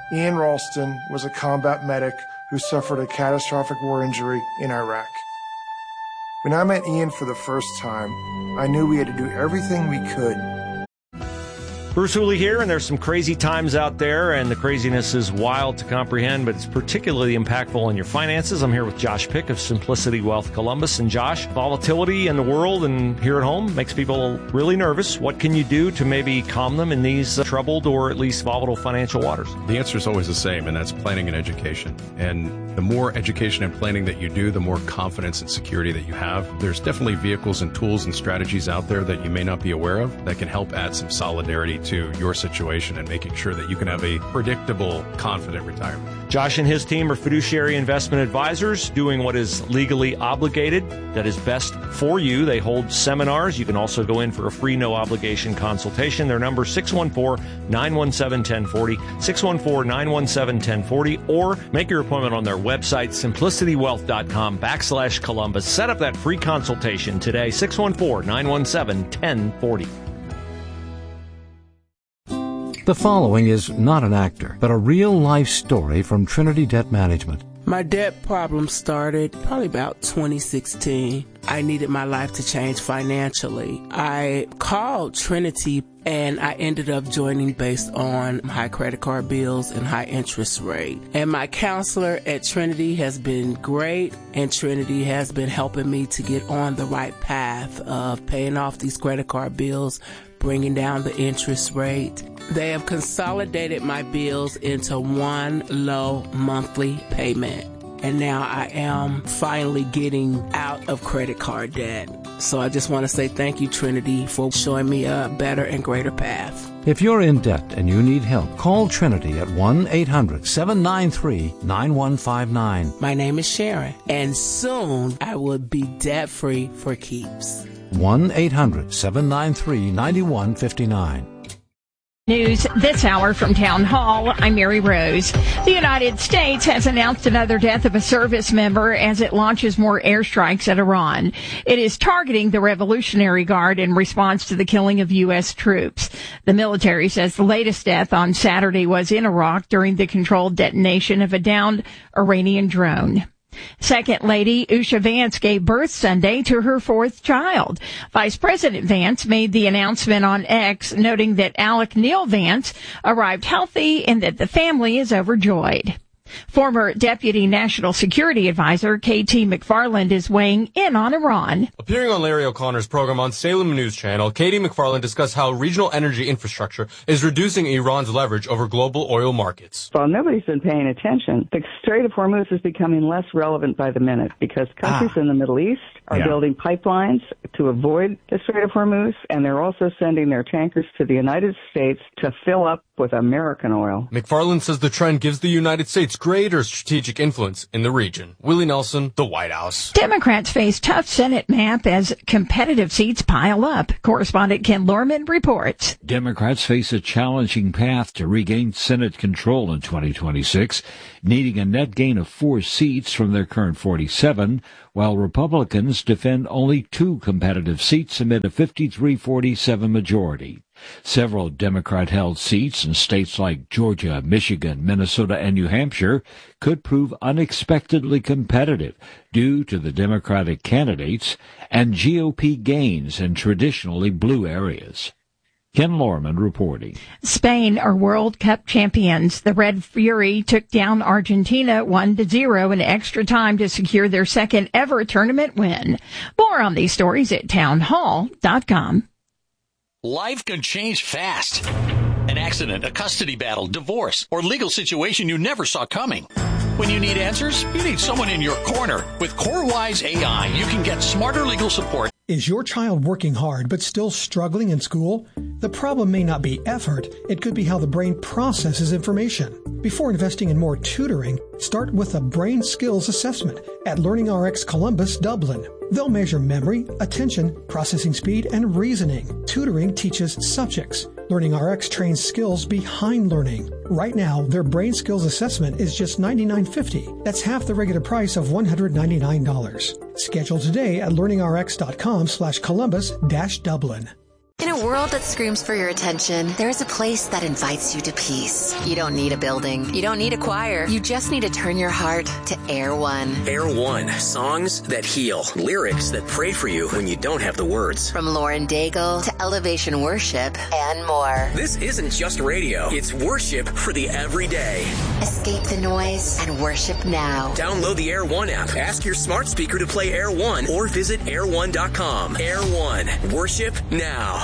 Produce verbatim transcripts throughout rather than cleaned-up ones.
Ian Ralston was a combat medic who suffered a catastrophic war injury in Iraq. When I met Ian for the first time, I knew we had to do everything we could. Bruce Hooley here, and there's some crazy times out there, and the craziness is wild to comprehend, but it's particularly impactful on your finances. I'm here with Josh Pick of Simplicity Wealth Columbus. And Josh, volatility in the world and here at home makes people really nervous. What can you do to maybe calm them in these uh, troubled or at least volatile financial waters? The answer is always the same, and that's planning and education. And the more education and planning that you do, the more confidence and security that you have. There's definitely vehicles and tools and strategies out there that you may not be aware of that can help add some solidarity to your situation and making sure that you can have a predictable, confident retirement. Josh and his team are fiduciary investment advisors doing what is legally obligated, that is best for you. They hold seminars. You can also go in for a free, no-obligation consultation. Their number is six one four, nine one seven, one zero four zero, six one four, nine one seven, one zero four zero, or make your appointment on their website, simplicitywealth.com backslash Columbus. Set up that free consultation today, six one four, nine one seven, one zero four zero. The following is not an actor, but a real-life story from Trinity Debt Management. My debt problem started probably about twenty sixteen. I needed my life to change financially. I called Trinity and I ended up joining based on high credit card bills and high interest rate. And my counselor at Trinity has been great, and Trinity has been helping me to get on the right path of paying off these credit card bills, bringing down the interest rate. They have consolidated my bills into one low monthly payment. And now I am finally getting out of credit card debt. So I just want to say thank you, Trinity, for showing me a better and greater path. If you're in debt and you need help, call Trinity at one eight hundred, seven nine three, nine one five nine. My name is Sharon, and soon I will be debt-free for keeps. one eight hundred, seven nine three, nine one five nine. News this hour from Town Hall. I'm Mary Rose. The United States has announced another death of a service member as it launches more airstrikes at Iran. It is targeting the Revolutionary Guard in response to the killing of U S troops. The military says the latest death on Saturday was in Iraq during the controlled detonation of a downed Iranian drone. Second Lady Usha Vance gave birth Sunday to her fourth child. Vice President Vance made the announcement on X, noting that Alec Neil Vance arrived healthy and that the family is overjoyed. Former Deputy National Security Advisor K T McFarland is weighing in on Iran. Appearing on Larry O'Connor's program on Salem News Channel, K T McFarland discussed how regional energy infrastructure is reducing Iran's leverage over global oil markets. Well, nobody's been paying attention. The Strait of Hormuz is becoming less relevant by the minute because countries ah. in the Middle East are yeah. building pipelines to avoid the Strait of Hormuz, and they're also sending their tankers to the United States to fill up with American oil. McFarland says the trend gives the United States greater strategic influence in the region. Willie Nelson, The White House. Democrats face tough Senate map as competitive seats pile up. Correspondent Ken Lorman reports. Democrats face a challenging path to regain Senate control in twenty twenty-six, needing a net gain of four seats from their current forty-seven, while Republicans defend only two competitive seats amid a fifty-three forty-seven majority. Several Democrat-held seats in states like Georgia, Michigan, Minnesota, and New Hampshire could prove unexpectedly competitive due to the Democratic candidates and G O P gains in traditionally blue areas. Ken Lorman reporting. Spain are World Cup champions. The Red Fury took down Argentina one to zero in extra time to secure their second ever tournament win. More on these stories at townhall dot com. Life can change fast. An accident, a custody battle, divorce, or legal situation you never saw coming. When you need answers, you need someone in your corner. With CoreWise A I, you can get smarter legal support. Is your child working hard but still struggling in school? The problem may not be effort. It could be how the brain processes information. Before investing in more tutoring, start with a brain skills assessment at LearningRx Columbus, Dublin. They'll measure memory, attention, processing speed, and reasoning. Tutoring teaches subjects. LearningRx trains skills behind learning. Right now, their brain skills assessment is just ninety-nine fifty. That's half the regular price of one hundred ninety-nine dollars. Schedule today at learningrx.com slash Columbus dash Dublin. In a world that screams for your attention, there's a place that invites you to peace. You don't need a building. You don't need a choir. You just need to turn your heart to Air One. Air One. Songs that heal. Lyrics that pray for you when you don't have the words. From Lauren Daigle to Elevation Worship and more. This isn't just radio. It's worship for the everyday. Escape the noise and worship now. Download the Air One app. Ask your smart speaker to play Air One or visit air one dot com. Air One. Worship now.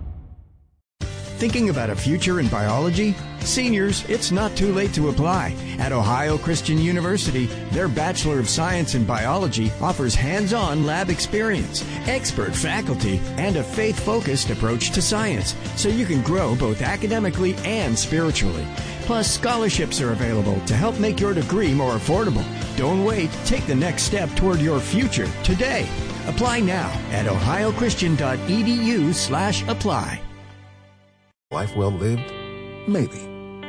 Thinking about a future in biology? Seniors, it's not too late to apply. At Ohio Christian University, their Bachelor of Science in Biology offers hands-on lab experience, expert faculty, and a faith-focused approach to science, so you can grow both academically and spiritually. Plus, scholarships are available to help make your degree more affordable. Don't wait. Take the next step toward your future today. Apply now at ohio christian dot e d u slash apply. Life well lived? Maybe.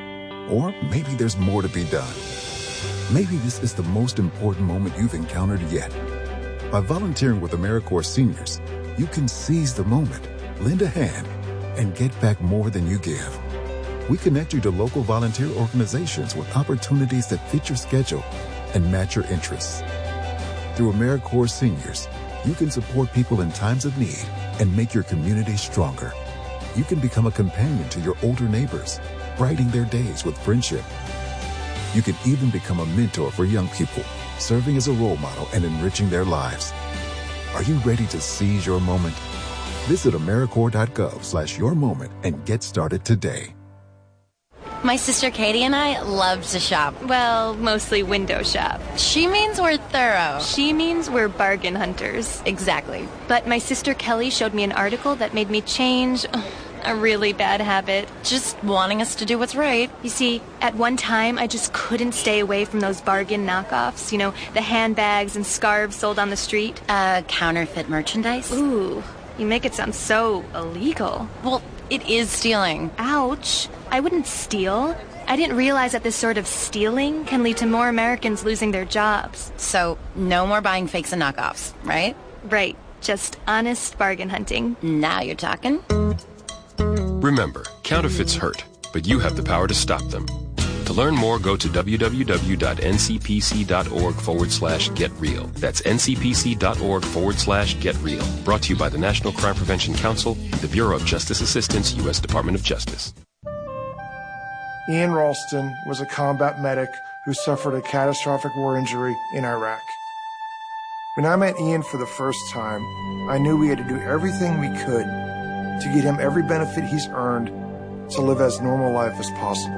Or maybe there's more to be done. Maybe this is the most important moment you've encountered yet. By volunteering with AmeriCorps Seniors, you can seize the moment, lend a hand, and get back more than you give. We connect you to local volunteer organizations with opportunities that fit your schedule and match your interests. Through AmeriCorps Seniors, you can support people in times of need and make your community stronger. You can become a companion to your older neighbors, brightening their days with friendship. You can even become a mentor for young people, serving as a role model and enriching their lives. Are you ready to seize your moment? Visit AmeriCorps.gov slash your moment and get started today. My sister Katie and I love to shop. Well, mostly window shop. She means we're thorough. She means we're bargain hunters. Exactly. But my sister Kelly showed me an article that made me change a really bad habit. Just wanting us to do what's right. You see, at one time, I just couldn't stay away from those bargain knockoffs. You know, the handbags and scarves sold on the street. Uh, counterfeit merchandise? Ooh, you make it sound so illegal. Well, it is stealing. Ouch. I wouldn't steal. I didn't realize that this sort of stealing can lead to more Americans losing their jobs. So, no more buying fakes and knockoffs, right? Right. Just honest bargain hunting. Now you're talking. Remember, counterfeits hurt, but you have the power to stop them. To learn more, go to www.ncpc.org forward slash get real. That's ncpc.org forward slash get real. Brought to you by the National Crime Prevention Council, the Bureau of Justice Assistance, U S Department of Justice. Ian Ralston was a combat medic who suffered a catastrophic war injury in Iraq. When I met Ian for the first time, I knew we had to do everything we could to get him every benefit he's earned to live as normal life as possible.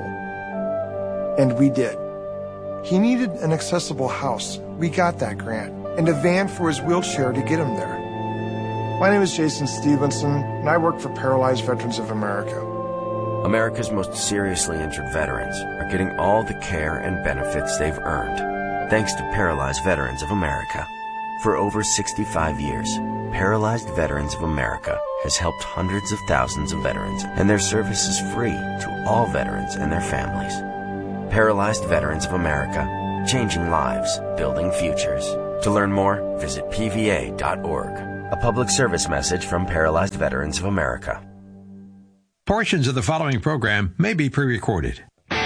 And we did. He needed an accessible house. We got that grant. And a van for his wheelchair to get him there. My name is Jason Stevenson, and I work for Paralyzed Veterans of America. America's most seriously injured veterans are getting all the care and benefits they've earned, thanks to Paralyzed Veterans of America. For over sixty-five years, Paralyzed Veterans of America has helped hundreds of thousands of veterans, and their service is free to all veterans and their families. Paralyzed Veterans of America, changing lives, building futures. To learn more, visit P V A dot org. A public service message from Paralyzed Veterans of America. Portions of the following program may be pre-recorded.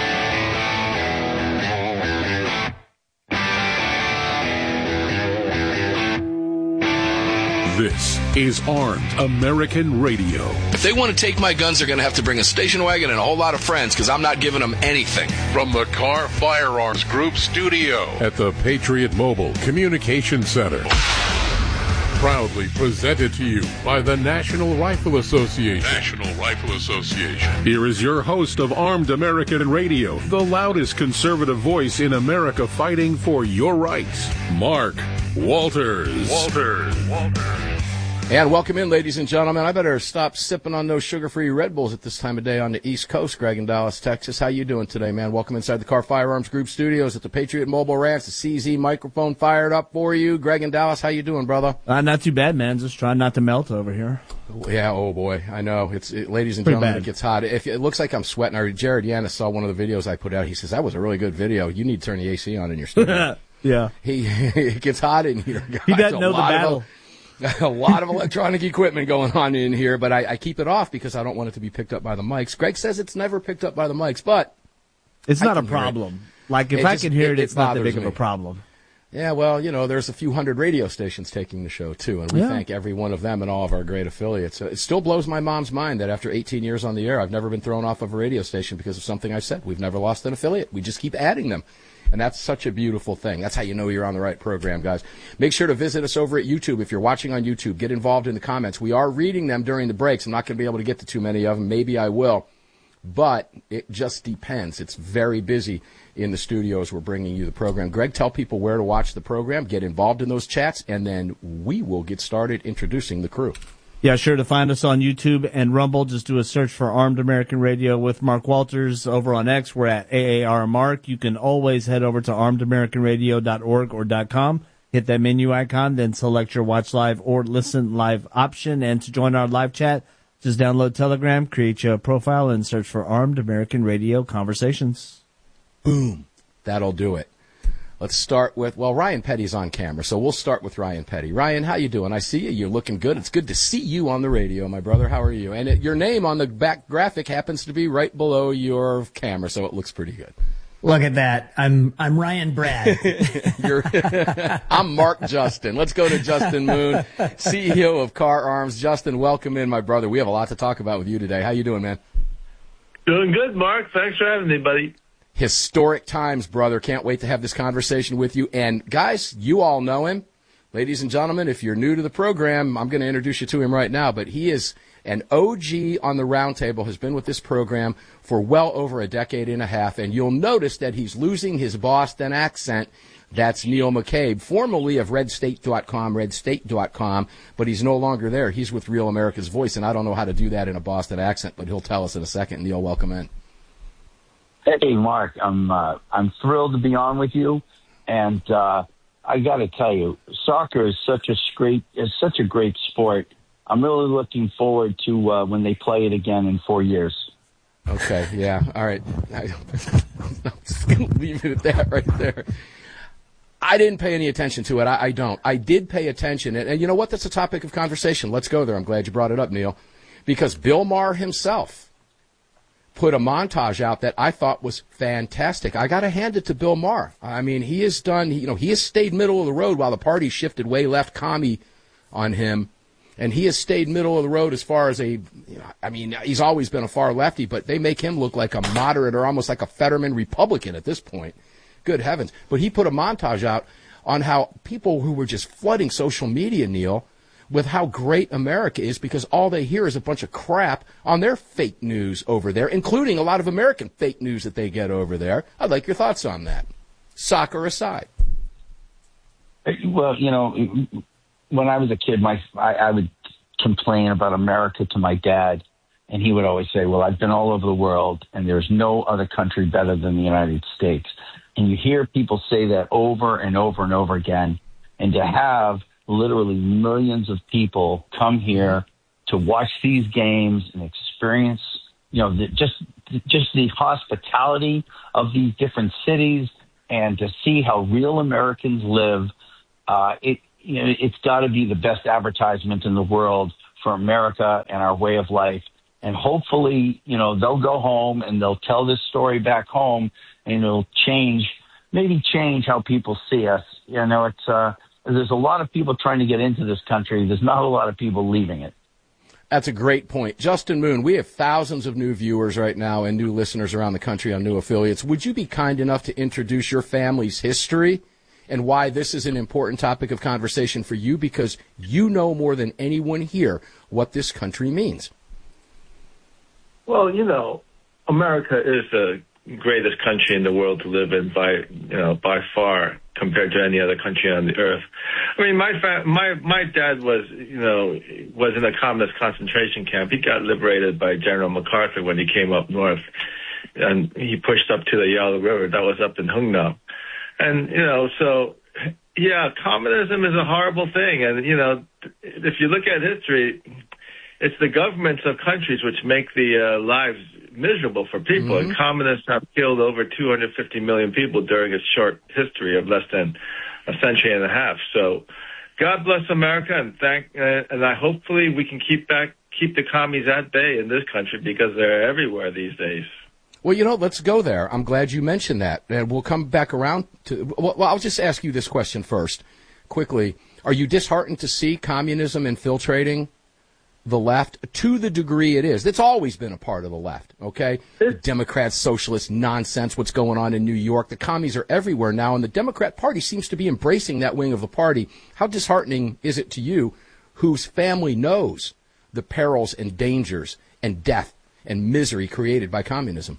This is Armed American Radio. If they want to take my guns, they're going to have to bring a station wagon and a whole lot of friends, because I'm not giving them anything. From the Car Firearms Group studio at the Patriot Mobile Communication Center. Proudly presented to you by the National Rifle Association. National Rifle Association. Here is your host of Armed American Radio, the loudest conservative voice in America fighting for your rights, Mark Walters. Walters. Walters. And welcome in, ladies and gentlemen. I better stop sipping on those sugar-free Red Bulls at this time of day on the East Coast. Greg in Dallas, Texas. How you doing today, man? Welcome inside the Car Firearms Group studios at the Patriot Mobile Ranch. The C Z microphone fired up for you. Greg in Dallas, how you doing, brother? Uh, not too bad, man. Just trying not to melt over here. Yeah, oh boy, I know. It's it, ladies and Pretty gentlemen, bad. It gets hot. If it looks like I'm sweating, or Jared Yanis saw one of the videos I put out. He says that was a really good video. You need to turn the A C on in your studio. Yeah. He it gets hot in here. He Guys, doesn't a know the lot of battle. them. A lot of electronic equipment going on in here, but I, I keep it off because I don't want it to be picked up by the mics. Greg says it's never picked up by the mics, but it's I not a can hear it. problem. Like, if It I just- can hear it- it, it it's not that bothers big of a me. problem. Yeah, well, you know, there's a few hundred radio stations taking the show, too, and we Yeah. thank every one of them and all of our great affiliates. Uh, It still blows my mom's mind that after eighteen years on the air, I've never been thrown off of a radio station because of something I said. We've never lost an affiliate. We just keep adding them. And that's such a beautiful thing. That's how you know you're on the right program, guys. Make sure to visit us over at YouTube. If you're watching on YouTube, get involved in the comments. We are reading them during the breaks. I'm not going to be able to get to too many of them. Maybe I will. But it just depends. It's very busy in the studios. We're bringing you the program. Greg, tell people where to watch the program, get involved in those chats, and then we will get started introducing the crew. Yeah, sure. To find us on YouTube and Rumble, just do a search for Armed American Radio with Mark Walters. Over on X, we're at A A R Mark. You can always head over to armed american radio dot org or .com. Hit that menu icon, then select your watch live or listen live option. And to join our live chat, just download Telegram, create your profile, and search for Armed American Radio Conversations. Boom. That'll do it. Let's start with, well, Ryan Petty's on camera, so we'll start with Ryan Petty. Ryan, how you doing? I see you. You're looking good. It's good to see you on the radio, my brother. How are you? And it, your name on the back graphic happens to be right below your camera, so it looks pretty good. Look at that. I'm I'm Ryan Brad. You're, I'm Mark Justin. Let's go to Justin Moon, C E O of Car Arms. Justin, welcome in, my brother. We have a lot to talk about with you today. How you doing, man? Doing good, Mark. Thanks for having me, buddy. Historic times, brother. Can't wait to have this conversation with you. And, guys, you all know him. Ladies and gentlemen, if you're new to the program, I'm going to introduce you to him right now. But he is an O G on the roundtable, has been with this program for well over a decade and a half. And you'll notice that he's losing his Boston accent. That's Neil McCabe, formerly of red state dot com, red state dot com, but he's no longer there. He's with Real America's Voice, and I don't know how to do that in a Boston accent, but he'll tell us in a second. Neil, welcome in. Hey, Mark, I'm uh, I'm thrilled to be on with you, and uh, I got to tell you, soccer is such a great is such a great sport. I'm really looking forward to uh, when they play it again in four years. Okay, yeah, all right. I, I'm just going to leave it at that right there. I didn't pay any attention to it. I, I don't. I did pay attention, and, and you know what? That's a topic of conversation. Let's go there. I'm glad you brought it up, Neil, because Bill Maher himself put a montage out that I thought was fantastic. I got to hand it to Bill Maher. I mean, he has done, you know, he has stayed middle of the road while the party shifted way left commie on him. And he has stayed middle of the road as far as a, you know, I mean, he's always been a far lefty, but they make him look like a moderate or almost like a Fetterman Republican at this point. Good heavens. But he put a montage out on how people who were just flooding social media, Neil, with how great America is because all they hear is a bunch of crap on their fake news over there, including a lot of American fake news that they get over there. I'd like your thoughts on that. Soccer aside. Well, you know, when I was a kid, my I, I would complain about America to my dad, and he would always say, well, I've been all over the world, and there's no other country better than the United States. And you hear people say that over and over and over again, and to have literally millions of people come here to watch these games and experience, you know, the, just just the hospitality of these different cities and to see how real Americans live. Uh, it you know, it's got to be the best advertisement in the world for America and our way of life. And hopefully, you know, they'll go home and they'll tell this story back home, and it'll change, maybe change how people see us. You know, it's uh, there's a lot of people trying to get into this country. There's not a lot of people leaving it. That's a great point. Justin Moon, we have thousands of new viewers right now and new listeners around the country on new affiliates. Would you be kind enough to introduce your family's history and why this is an important topic of conversation for you? Because you know more than anyone here what this country means. Well, you know, America is the greatest country in the world to live in by, you know, by far compared to any other country on the earth. I mean, my fa- my my dad was, you know, was in a communist concentration camp. He got liberated by General MacArthur when he came up north, and he pushed up to the Yalu River. That was up in Hungnam. And, you know, so, yeah, communism is a horrible thing. And, you know, if you look at history, it's the governments of countries which make the uh, lives miserable for people. Mm-hmm. And communists have killed over two hundred fifty million people during its short history of less than a century and a half. So God bless America, and thank, uh, and I hopefully we can keep back, keep the commies at bay in this country because they're everywhere these days. Well, you know, let's go there. I'm glad you mentioned that, and we'll come back around to. Well, I'll just ask you this question first, quickly. Are you disheartened to see communism infiltrating the left to the degree it is? It's always been a part of the left, okay? The Democrats, socialist nonsense, what's going on in New York. The commies are everywhere now, and the Democrat Party seems to be embracing that wing of the party. How disheartening is it to you, whose family knows the perils and dangers and death and misery created by communism?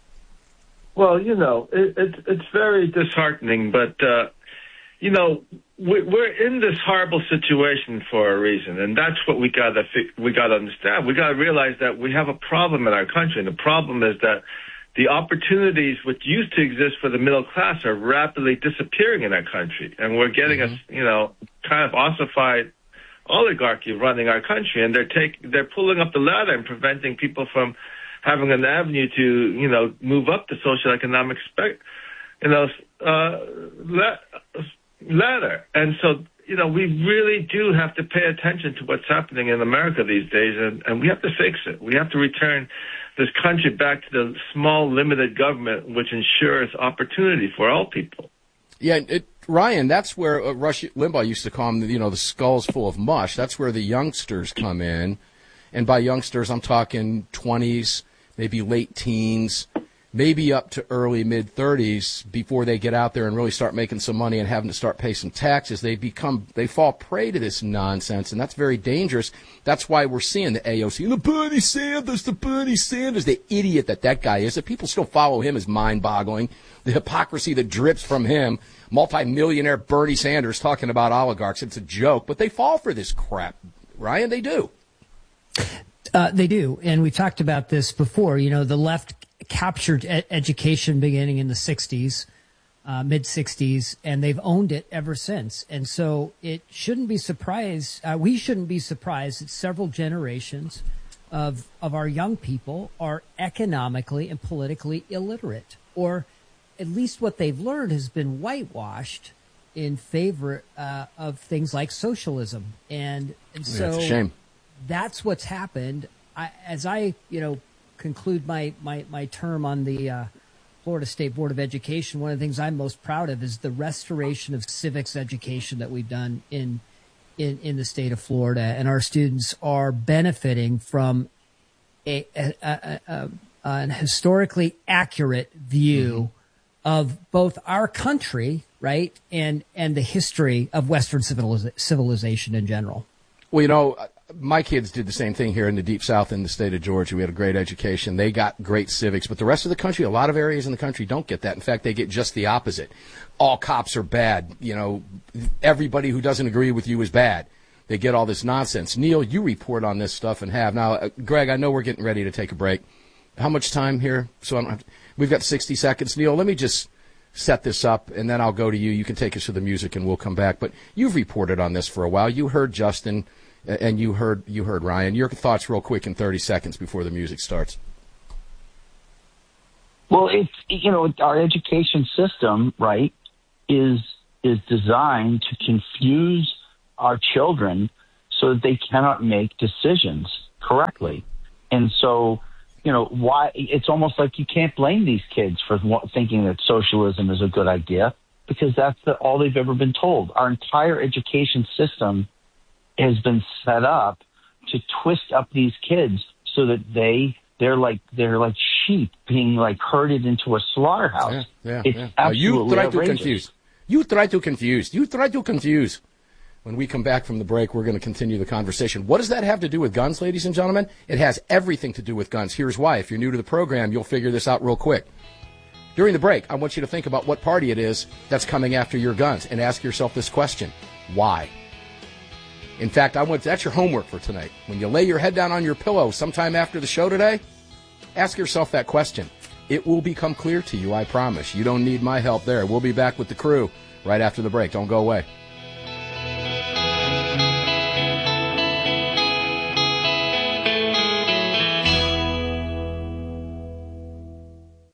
Well, you know, it, it, it's very disheartening, but, uh, you know, we, we're in this horrible situation for a reason, and that's what we got to we got to understand. We got to realize that we have a problem in our country, and the problem is that the opportunities which used to exist for the middle class are rapidly disappearing in our country, and we're getting mm-hmm. a, you know, kind of ossified oligarchy running our country, and they're take they're pulling up the ladder and preventing people from having an avenue to, you know, move up the social economic spec, you know, uh, la- ladder. And so, you know, we really do have to pay attention to what's happening in America these days, and, and we have to fix it. We have to return this country back to the small, limited government which ensures opportunity for all people. Yeah, it, Ryan, that's where uh, Rush Limbaugh used to call them, you know, the skulls full of mush. That's where the youngsters come in. And by youngsters, I'm talking twenties, maybe late teens, maybe up to early mid-thirties before they get out there and really start making some money and having to start paying some taxes. They become, they fall prey to this nonsense, and that's very dangerous. That's why we're seeing the A O C, the Bernie Sanders, the Bernie Sanders, the idiot that that guy is. That people still follow him is mind-boggling. The hypocrisy that drips from him, multi-millionaire Bernie Sanders talking about oligarchs, it's a joke, but they fall for this crap. Ryan, they do. Uh, they do, and we talked about this before. You know, the left captured e- education beginning in the sixties, uh, mid-sixties, and they've owned it ever since. And so it shouldn't be surprised, uh, we shouldn't be surprised that several generations of of our young people are economically and politically illiterate, or at least what they've learned has been whitewashed in favor uh, of things like socialism. And, and so... Yeah, it's a shame. That's what's happened. I, as I, you know, conclude my, my, my term on the uh, Florida State Board of Education, one of the things I'm most proud of is the restoration of civics education that we've done in in, in the state of Florida. And our students are benefiting from a, a, a, a an historically accurate view mm-hmm. of both our country, right, and, and the history of Western civiliza- civilization in general. Well, you know, my kids did the same thing here in the Deep South in the state of Georgia. We had a great education. They got great civics. But the rest of the country, a lot of areas in the country don't get that. In fact, they get just the opposite. All cops are bad. You know, everybody who doesn't agree with you is bad. They get all this nonsense. Neil, you report on this stuff and have. Now, uh, Greg, I know we're getting ready to take a break. How much time here? So I don't have to, we've got sixty seconds. Neil, let me just set this up, and then I'll go to you. You can take us to the music, and we'll come back. But you've reported on this for a while. You heard Justin. And you heard you heard Ryan. Your thoughts real quick in thirty seconds before the music starts. Well, it's, you know, our education system, right, is is designed to confuse our children so that they cannot make decisions correctly. And so, you know, why it's almost like you can't blame these kids for thinking that socialism is a good idea, because that's the, all they've ever been told. Our entire education system has been set up to twist up these kids so that they they're like they're like sheep being like herded into a slaughterhouse. Yeah, yeah, it's yeah. absolutely You try outrageous. to confuse. You try to confuse. You try to confuse. When we come back from the break, we're going to continue the conversation. What does that have to do with guns, ladies and gentlemen? It has everything to do with guns. Here's why. If you're new to the program, you'll figure this out real quick. During the break, I want you to think about what party it is that's coming after your guns and ask yourself this question: why? In fact, I want that's your homework for tonight. When you lay your head down on your pillow sometime after the show today, ask yourself that question. It will become clear to you, I promise. You don't need my help there. We'll be back with the crew right after the break. Don't go away.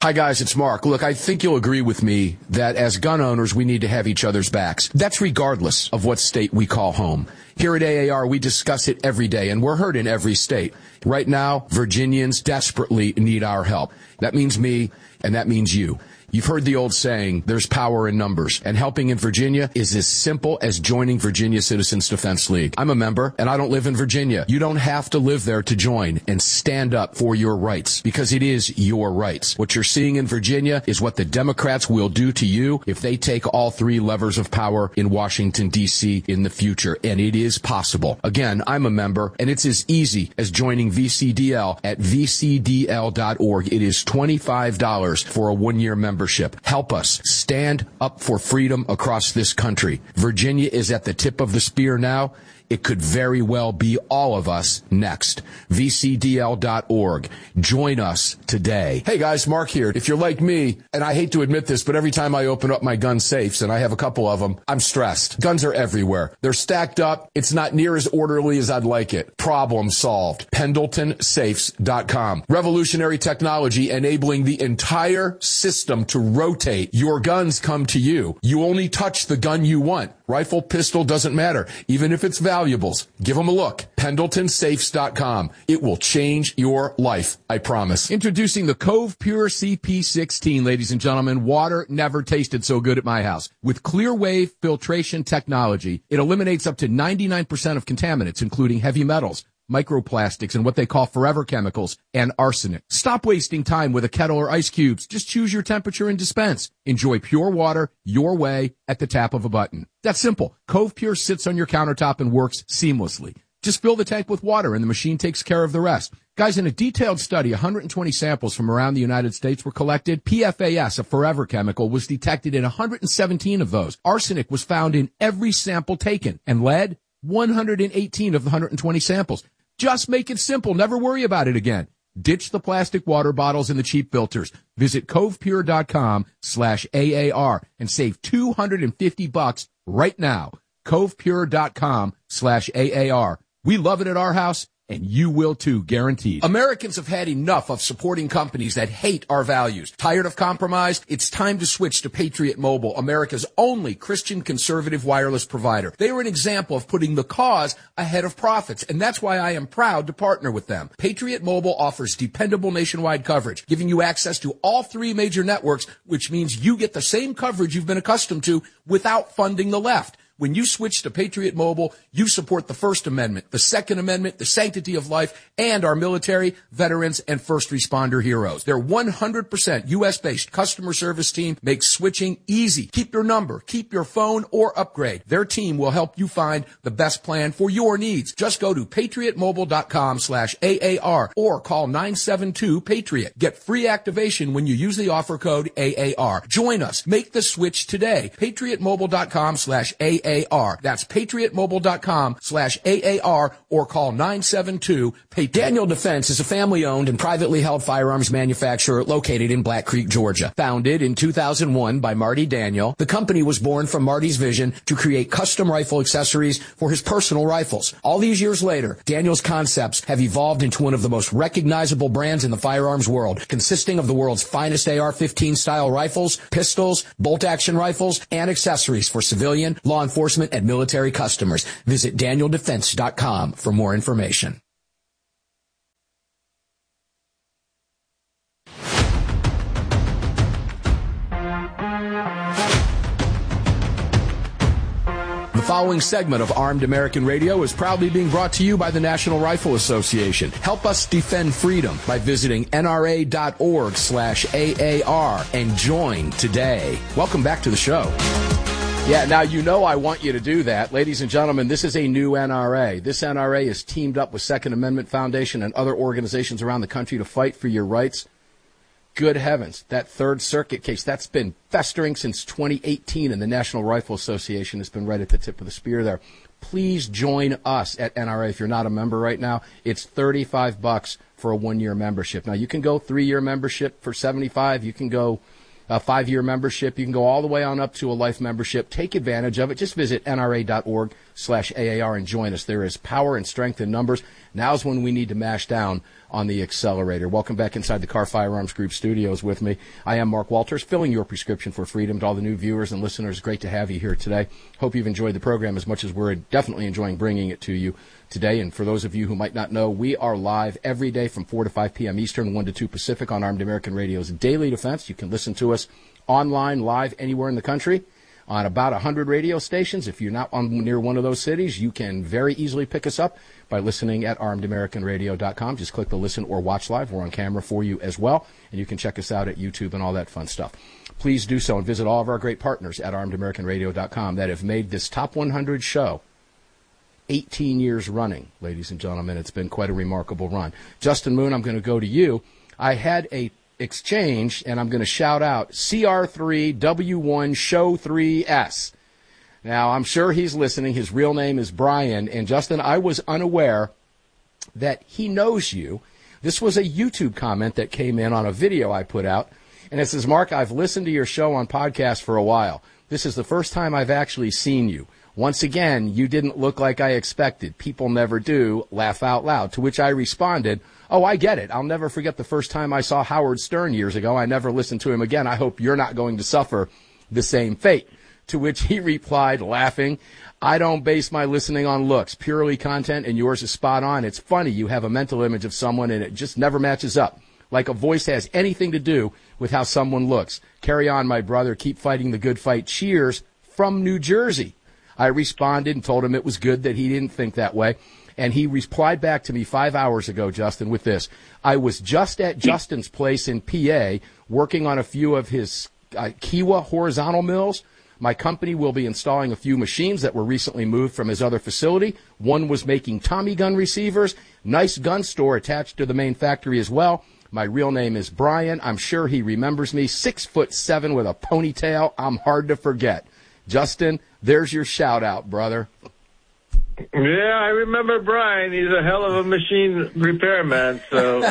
Hi, guys. It's Mark. Look, I think you'll agree with me that as gun owners, we need to have each other's backs. That's regardless of what state we call home. Here at A A R, we discuss it every day, and we're heard in every state. Right now, Virginians desperately need our help. That means me, and that means you. You've heard the old saying, there's power in numbers, and helping in Virginia is as simple as joining Virginia Citizens Defense League. I'm a member, and I don't live in Virginia. You don't have to live there to join and stand up for your rights, because it is your rights. What you're seeing in Virginia is what the Democrats will do to you if they take all three levers of power in Washington, D C in the future, and it is possible. Again, I'm a member, and it's as easy as joining V C D L at v c d l dot org. It is twenty-five dollars for a one-year membership. Help us stand up for freedom across this country. Virginia is at the tip of the spear now. It could very well be all of us next. v c d l dot org. Join us today. Hey guys, Mark here. If you're like me, and I hate to admit this, but every time I open up my gun safes, and I have a couple of them, I'm stressed. Guns are everywhere. They're stacked up. It's not near as orderly as I'd like it. Problem solved. Pendleton Safes dot com. Revolutionary technology enabling the entire system to rotate. Your guns come to you. You only touch the gun you want. Rifle, pistol, doesn't matter. Even if it's valuables, give them a look. Pendleton Safes dot com. It will change your life, I promise. Introducing the Cove Pure C P sixteen, ladies and gentlemen. Water never tasted so good at my house. With clear wave filtration technology, it eliminates up to ninety-nine percent of contaminants, including heavy metals, microplastics, and what they call forever chemicals, and arsenic. Stop wasting time with a kettle or ice cubes. Just choose your temperature and dispense. Enjoy pure water your way at the tap of a button. That's simple. Cove Pure sits on your countertop and works seamlessly. Just fill the tank with water and the machine takes care of the rest. Guys, in a detailed study, one hundred twenty samples from around the United States were collected. P F A S, a forever chemical, was detected in one hundred seventeen of those. Arsenic was found in every sample taken, and lead, one hundred eighteen of the one hundred twenty samples. Just make it simple. Never worry about it again. Ditch the plastic water bottles and the cheap filters. Visit covepure dot com slash A A R and save two hundred fifty bucks right now. covepure dot com slash A A R. We love it at our house, and you will too, guaranteed. Americans have had enough of supporting companies that hate our values. Tired of compromise? It's time to switch to Patriot Mobile, America's only Christian conservative wireless provider. They are an example of putting the cause ahead of profits, and that's why I am proud to partner with them. Patriot Mobile offers dependable nationwide coverage, giving you access to all three major networks, which means you get the same coverage you've been accustomed to without funding the left. When you switch to Patriot Mobile, you support the First Amendment, the Second Amendment, the sanctity of life, and our military, veterans, and first responder heroes. Their one hundred percent U S-based customer service team makes switching easy. Keep your number, keep your phone, or upgrade. Their team will help you find the best plan for your needs. Just go to patriot mobile dot com slash A A R or call nine seven two PATRIOT. Get free activation when you use the offer code A A R. Join us. Make the switch today. patriot mobile dot com slash A A R. That's patriot mobile dot com slash A A R or call nine seven two PATRIOT. Daniel Defense is a family-owned and privately held firearms manufacturer located in Black Creek, Georgia. Founded in two thousand one by Marty Daniel, the company was born from Marty's vision to create custom rifle accessories for his personal rifles. All these years later, Daniel's concepts have evolved into one of the most recognizable brands in the firearms world, consisting of the world's finest A R fifteen style rifles, pistols, bolt-action rifles, and accessories for civilian, law enforcement, and military customers. Visit daniel defense dot com for more information. The following segment of Armed American Radio is proudly being brought to you by the National Rifle Association. Help us defend freedom by visiting N R A dot org slash A A R and join today. Welcome back to the show. Yeah, now you know I want you to do that. Ladies and gentlemen, this is a new N R A. This N R A is teamed up with Second Amendment Foundation and other organizations around the country to fight for your rights. Good heavens, that Third Circuit case, that's been festering since twenty eighteen, and the National Rifle Association has been right at the tip of the spear there. Please join us at N R A if you're not a member right now. It's thirty-five bucks for a one-year membership. Now, you can go three-year membership for seventy-five. You can go a five-year membership. You can go all the way on up to a life membership. Take advantage of it. Just visit N R A dot org slash A A R and join us. There is power and strength in numbers. Now's when we need to mash down on the accelerator. Welcome back inside the Car Firearms Group studios with me. I am Mark Walters, filling your prescription for freedom. To all the new viewers and listeners, great to have you here today. Hope you've enjoyed the program as much as we're definitely enjoying bringing it to you today. And for those of you who might not know, we are live every day from four to five p.m. Eastern, one to two Pacific on Armed American Radio's Daily Defense. You can listen to us online, live, anywhere in the country on about one hundred radio stations. If you're not on, near one of those cities, you can very easily pick us up by listening at armed american radio dot com. Just click the listen or watch live. We're on camera for you as well, and you can check us out at YouTube and all that fun stuff. Please do so and visit all of our great partners at armed american radio dot com that have made this Top one hundred show eighteen years running, ladies and gentlemen. It's been quite a remarkable run. Justin Moon, I'm going to go to you. I had a exchange, and I'm going to shout out C R three W one Show three S. Now, I'm sure he's listening. His real name is Brian. And, Justin, I was unaware that he knows you. This was a YouTube comment that came in on a video I put out. And it says, Mark, I've listened to your show on podcast for a while. This is the first time I've actually seen you. Once again, you didn't look like I expected. People never do. Laugh out loud. To which I responded, oh, I get it. I'll never forget the first time I saw Howard Stern years ago. I never listened to him again. I hope you're not going to suffer the same fate. To which he replied, laughing, I don't base my listening on looks, purely content, and yours is spot on. It's funny. You have a mental image of someone, and it just never matches up. Like a voice has anything to do with how someone looks. Carry on, my brother. Keep fighting the good fight. Cheers from New Jersey. I responded and told him it was good that he didn't think that way. And he replied back to me five hours ago, Justin, with this. I was just at Justin's place in P A working on a few of his uh, Kiwa horizontal mills. My company will be installing a few machines that were recently moved from his other facility. One was making Tommy gun receivers. Nice gun store attached to the main factory as well. My real name is Brian. I'm sure he remembers me. Six foot seven with a ponytail. I'm hard to forget. Justin, there's your shout out, brother. Yeah, I remember Brian. He's a hell of a machine repairman. So,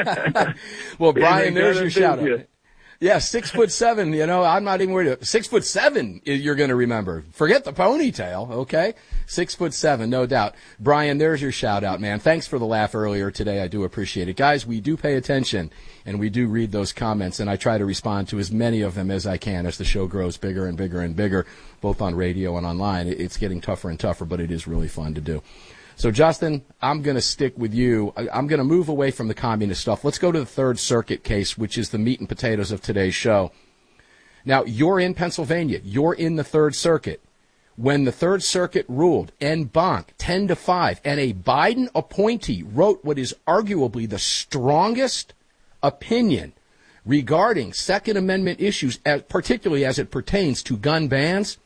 well, Brian, there's your shout out. Yeah, six foot seven. You know, I'm not even worried. Six foot seven, you're going to remember. Forget the ponytail, okay? Six foot seven, no doubt. Brian, there's your shout out, man. Thanks for the laugh earlier today. I do appreciate it, guys. We do pay attention and we do read those comments, and I try to respond to as many of them as I can as the show grows bigger and bigger and bigger, both on radio and online. It's getting tougher and tougher, but it is really fun to do. So, Justin, I'm going to stick with you. I'm going to move away from the communist stuff. Let's go to the Third Circuit case, which is the meat and potatoes of today's show. Now, you're in Pennsylvania. You're in the Third Circuit. When the Third Circuit ruled en banc ten to five, and a Biden appointee wrote what is arguably the strongest opinion regarding Second Amendment issues, particularly as it pertains to gun bans,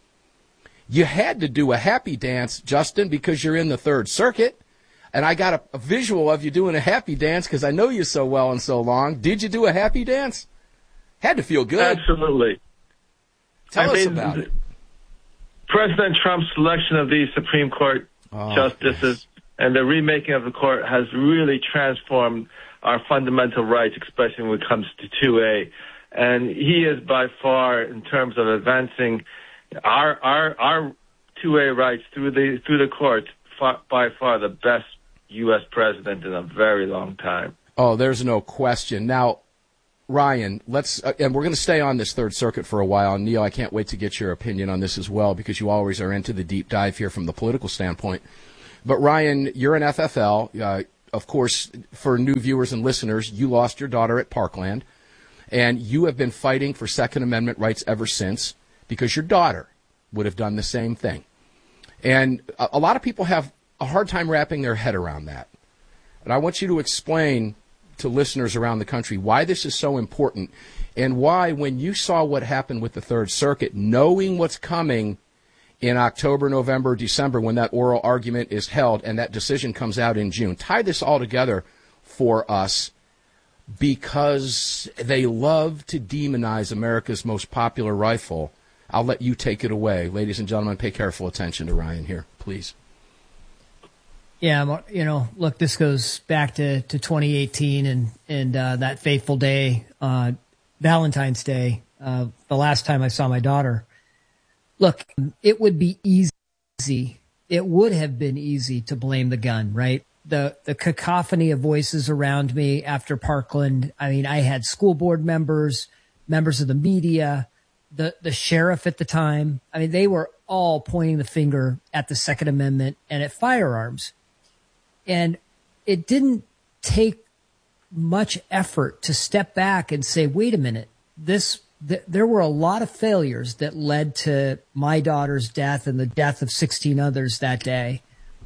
you had to do a happy dance, Justin, because you're in the Third Circuit. And I got a, a visual of you doing a happy dance because I know you so well and so long. Did you do a happy dance? Had to feel good. Absolutely. Tell I us mean, about it. President Trump's selection of these Supreme Court oh, justices yes. and the remaking of the court has really transformed our fundamental rights, especially when it comes to two A. And he is by far, in terms of advancing Our our our two A rights through the through the courts, far, by far the best U S president in a very long time. Oh, there's no question. Now, Ryan, let's uh, and we're going to stay on this Third Circuit for a while. And Neil, I can't wait to get your opinion on this as well because you always are into the deep dive here from the political standpoint. But Ryan, you're an F F L. Uh, of course, for new viewers and listeners, you lost your daughter at Parkland, and you have been fighting for Second Amendment rights ever since, because your daughter would have done the same thing. And a, a lot of people have a hard time wrapping their head around that. And I want you to explain to listeners around the country why this is so important and why, when you saw what happened with the Third Circuit, knowing what's coming in October, November, December, when that oral argument is held and that decision comes out in June, tie this all together for us, because they love to demonize America's most popular rifle. I'll let you take it away. Ladies and gentlemen, pay careful attention to Ryan here, please. Yeah, you know, look, this goes back to, to twenty eighteen and, and uh, that fateful day, uh, Valentine's Day, uh, the last time I saw my daughter. Look, it would be easy it would have been easy to blame the gun, right? The the cacophony of voices around me after Parkland. I mean, I had school board members, members of the media, the, the sheriff at the time. I mean, they were all pointing the finger at the Second Amendment and at firearms. And it didn't take much effort to step back and say, wait a minute, this th- there were a lot of failures that led to my daughter's death and the death of sixteen others that day.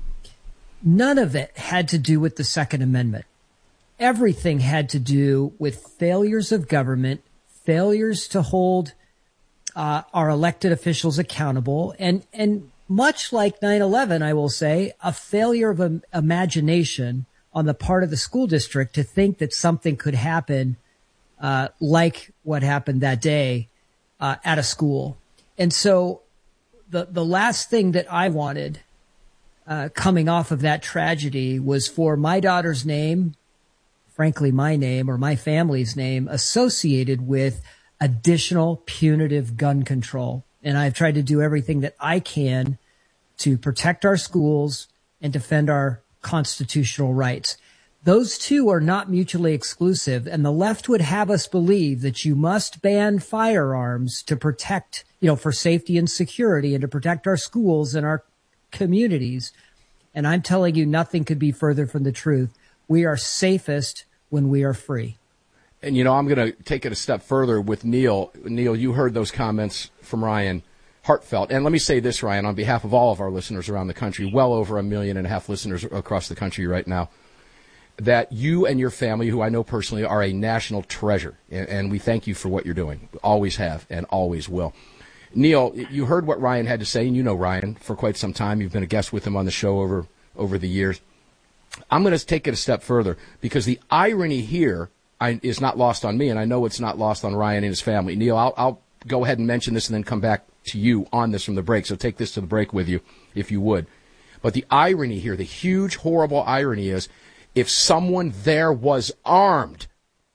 None of it had to do with the Second Amendment. Everything had to do with failures of government, failures to hold uh, our elected officials accountable, and, and much like nine eleven, I will say, a failure of um, imagination on the part of the school district to think that something could happen uh, like what happened that day uh, at a school. And so the the last thing that I wanted uh, coming off of that tragedy was for my daughter's name, frankly, my name or my family's name associated with additional punitive gun control. And I've tried to do everything that I can to protect our schools and defend our constitutional rights. Those two are not mutually exclusive, and the left would have us believe that you must ban firearms to protect, you know, for safety and security and to protect our schools and our communities. And I'm telling you, nothing could be further from the truth. We are safest when we are free. And, you know, I'm going to take it a step further with Neil. Neil, you heard those comments from Ryan, heartfelt. And let me say this, Ryan, on behalf of all of our listeners around the country, well over a million and a half listeners across the country right now, that you and your family, who I know personally, are a national treasure. And we thank you for what you're doing. Always have and always will. Neil, you heard what Ryan had to say, and you know Ryan for quite some time. You've been a guest with him on the show over, over the years. I'm going to take it a step further because the irony here I, is not lost on me, and I know it's not lost on Ryan and his family. Neil, I'll, I'll go ahead and mention this and then come back to you on this from the break. So take this to the break with you, if you would. But the irony here, the huge, horrible irony is if someone there was armed,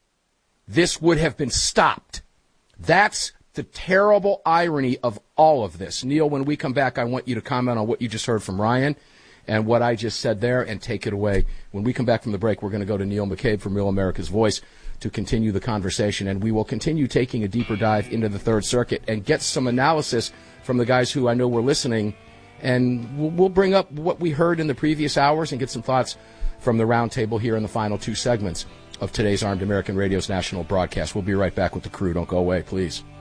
this would have been stopped. That's the terrible irony of all of this. Neil, when we come back, I want you to comment on what you just heard from Ryan and what I just said there and take it away. When we come back from the break, we're going to go to Neil McCabe from Real America's Voice to continue the conversation, and we will continue taking a deeper dive into the Third Circuit and get some analysis from the guys who I know were listening, and we'll, we'll bring up what we heard in the previous hours and get some thoughts from the roundtable here in the final two segments of today's Armed American Radio's national broadcast. We'll be right back with the crew. Don't go away, please.